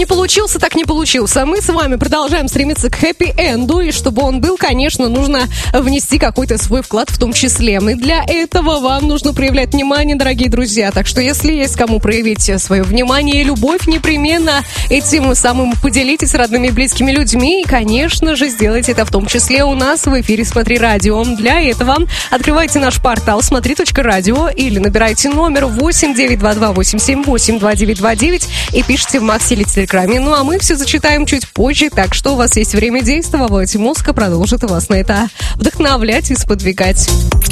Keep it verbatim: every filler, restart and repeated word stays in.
не получился, так не получился. Мы с вами продолжаем стремиться к хэппи-энду, и чтобы он был, конечно, нужно внести какой-то свой вклад в том числе. И для этого вам нужно проявлять внимание, дорогие друзья. Так что, если есть кому проявить свое внимание и любовь, непременно этим самым поделитесь с родными и близкими людьми. И, конечно же, сделайте это в том числе у нас в эфире «Смотри радио». Для этого открывайте наш портал смотри точка радио или набирайте номер восемь девять два два восемь семь восемь два девять два девять и пишите в Максе или Телеграме. Ну а мы все зачитаем чуть позже, так что у вас есть время действовать. Музыка продолжит вас на это вдохновлять и сподвигать.